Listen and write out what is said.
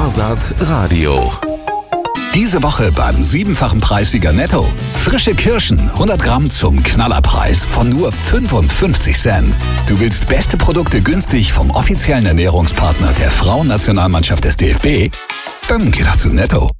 Wahrsat Radio. Diese Woche beim 7-fachen Preissieger Netto. Frische Kirschen, 100 Gramm zum Knallerpreis von nur 55 Cent. Du willst beste Produkte günstig vom offiziellen Ernährungspartner der Frauennationalmannschaft des DFB? Dann geh doch zu Netto.